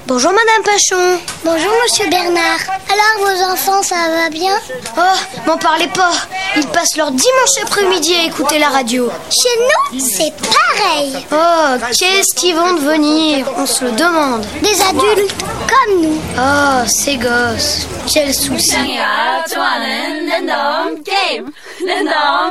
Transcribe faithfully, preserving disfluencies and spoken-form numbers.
Bonjour Madame Pachon. Bonjour Monsieur Bernard. Alors vos enfants, ça va bien? Oh, m'en parlez pas. Ils passent leur dimanche après-midi à écouter la radio. Chez nous, c'est pareil. Oh, qu'est-ce qu'ils vont devenir? On se le demande. Des adultes comme nous. Oh, ces gosses. Quel souci.